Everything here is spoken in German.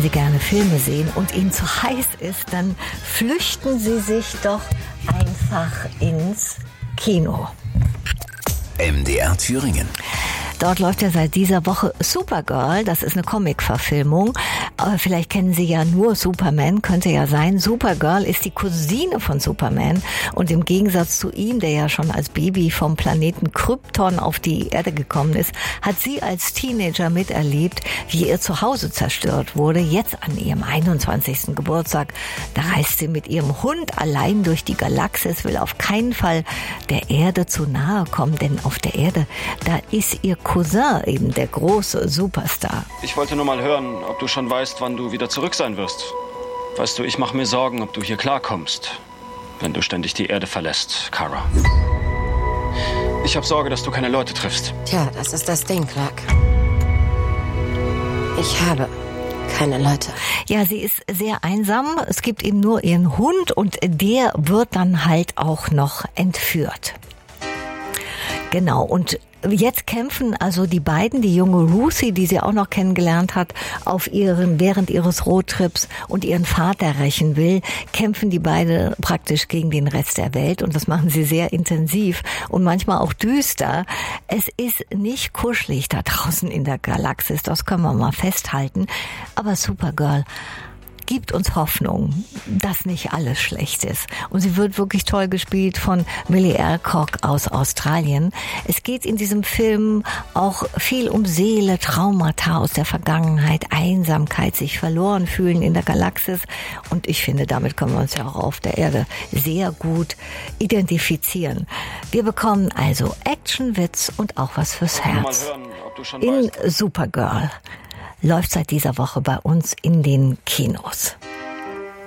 Sie gerne Filme sehen und Ihnen zu heiß ist, dann flüchten Sie sich doch einfach ins Kino. MDR Thüringen. Dort läuft ja seit dieser Woche Supergirl, das ist eine Comic-Verfilmung. Vielleicht kennen Sie ja nur Superman, könnte ja sein. Supergirl ist die Cousine von Superman und im Gegensatz zu ihm, der ja schon als Baby vom Planeten Krypton auf die Erde gekommen ist, hat sie als Teenager miterlebt, wie ihr Zuhause zerstört wurde. Jetzt an ihrem 21. Geburtstag, da reist sie mit ihrem Hund allein durch die Galaxis, will auf keinen Fall der Erde zu nahe kommen, denn auf der Erde, da ist ihr Cousin eben der große Superstar. Ich wollte nur mal hören, ob du schon weißt, wann du wieder zurück sein wirst. Weißt du, ich mache mir Sorgen, ob du hier klarkommst, wenn du ständig die Erde verlässt, Kara. Ich habe Sorge, dass du keine Leute triffst. Tja, das ist das Ding, Clark. Ich habe keine Leute. Ja, sie ist sehr einsam. Es gibt eben nur ihren Hund und der wird dann halt auch noch entführt. Genau, und jetzt kämpfen also die beiden, die junge Ruthie, die sie auch noch kennengelernt hat, während ihres Roadtrips und ihren Vater rächen will, kämpfen die beide praktisch gegen den Rest der Welt und das machen sie sehr intensiv und manchmal auch düster. Es ist nicht kuschelig da draußen in der Galaxis, das können wir mal festhalten, aber Supergirl gibt uns Hoffnung, dass nicht alles schlecht ist. Und sie wird wirklich toll gespielt von Millie Alcock aus Australien. Es geht in diesem Film auch viel um Seele, Traumata aus der Vergangenheit, Einsamkeit, sich verloren fühlen in der Galaxis. Und ich finde, damit können wir uns ja auch auf der Erde sehr gut identifizieren. Wir bekommen also Action, Witz und auch was fürs Herz. In Supergirl. Läuft seit dieser Woche bei uns in den Kinos.